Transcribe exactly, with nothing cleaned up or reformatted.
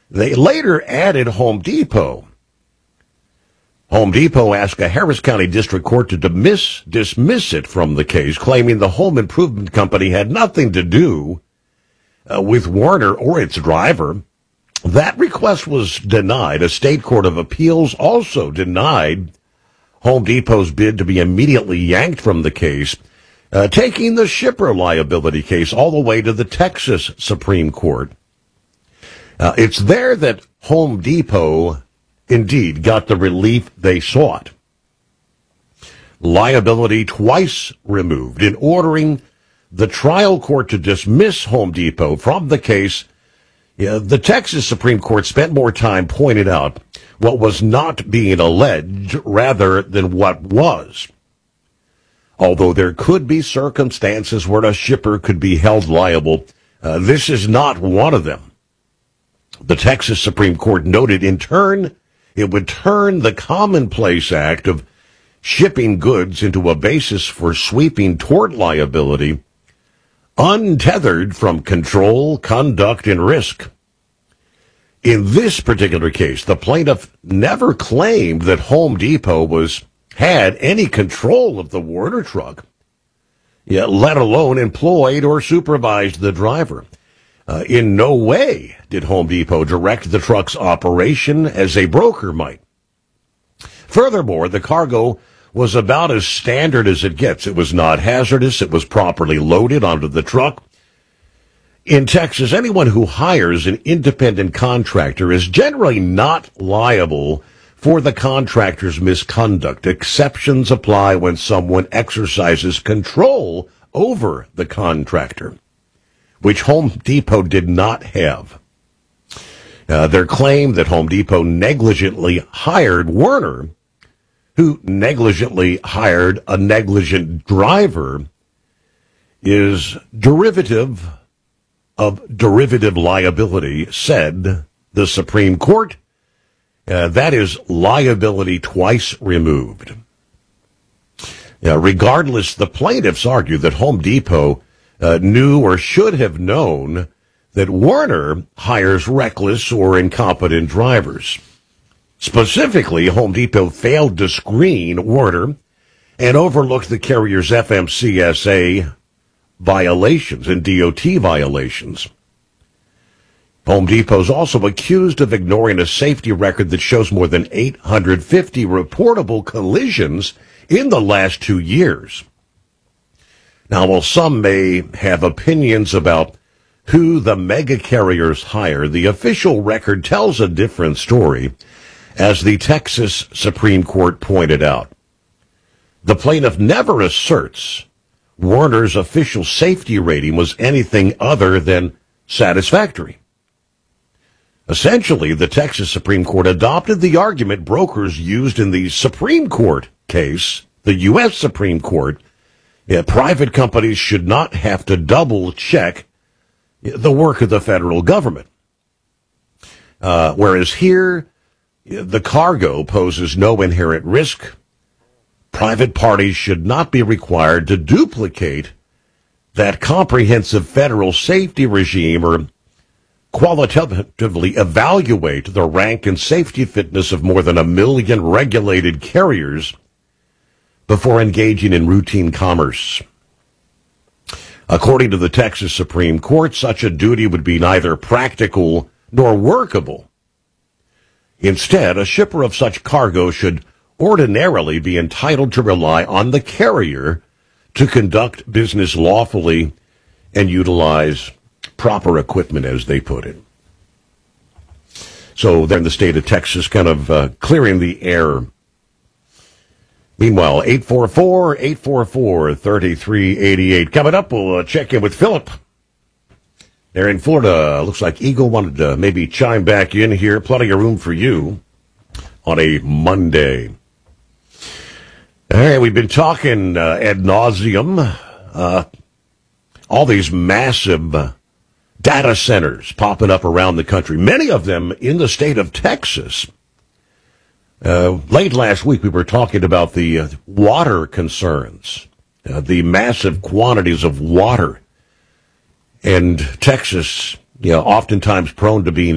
They later added Home Depot. Home Depot asked a Harris County District Court to dismiss, dismiss it from the case, claiming the home improvement company had nothing to do uh, with Werner or its driver. That request was denied. A state court of appeals also denied Home Depot's bid to be immediately yanked from the case, uh, taking the shipper liability case all the way to the Texas Supreme Court. Uh, it's there that Home Depot indeed got the relief they sought. Liability twice removed in ordering the trial court to dismiss Home Depot from the case. Yeah, the Texas Supreme Court spent more time pointing out what was not being alleged rather than what was. Although there could be circumstances where a shipper could be held liable, uh, this is not one of them. The Texas Supreme Court noted in turn it would turn the commonplace act of shipping goods into a basis for sweeping tort liability, untethered from control, conduct, and risk. In this particular case, the plaintiff never claimed that Home Depot was had any control of the Werner truck, yet let alone employed or supervised the driver. Uh, in no way did Home Depot direct the truck's operation as a broker might. Furthermore, the cargo was about as standard as it gets. It was not hazardous. It was properly loaded onto the truck. In Texas, anyone who hires an independent contractor is generally not liable for the contractor's misconduct. Exceptions apply when someone exercises control over the contractor, which Home Depot did not have. Uh, their claim that Home Depot negligently hired Werner, who negligently hired a negligent driver, is derivative of derivative liability, said the Supreme Court. Uh, that is liability twice removed. Uh, regardless, the plaintiffs argue that Home Depot uh, knew or should have known that Werner hires reckless or incompetent drivers. Specifically, Home Depot failed to screen Werner and overlooked the carrier's F M C S A violations and D O T violations. Home Depot is also accused of ignoring a safety record that shows more than eight hundred fifty reportable collisions in the last two years. Now, while some may have opinions about who the mega carriers hire, the official record tells a different story, as the Texas Supreme Court pointed out. The plaintiff never asserts Werner's official safety rating was anything other than satisfactory. Essentially, the Texas Supreme Court adopted the argument brokers used in the Supreme Court case, the U S Supreme Court. Yeah, private companies should not have to double-check the work of the federal government. Uh, whereas here, the cargo poses no inherent risk. Private parties should not be required to duplicate that comprehensive federal safety regime or qualitatively evaluate the rank and safety fitness of more than a million regulated carriers before engaging in routine commerce. According to the Texas Supreme Court, such a duty would be neither practical nor workable. Instead, a shipper of such cargo should ordinarily be entitled to rely on the carrier to conduct business lawfully and utilize proper equipment, as they put it. So they're in the state of Texas kind of uh, clearing the air. Meanwhile, eight four four, eight four four, three three eight eight. Coming up, we'll uh, check in with Philip. They're in Florida. Looks like Eagle wanted to maybe chime back in here. Plenty of room for you on a Monday. All right, we've been talking uh, ad nauseum, uh, all these massive uh, data centers popping up around the country, many of them in the state of Texas. Uh, late last week, we were talking about the uh, water concerns, uh, the massive quantities of water, and Texas, you know, oftentimes prone to being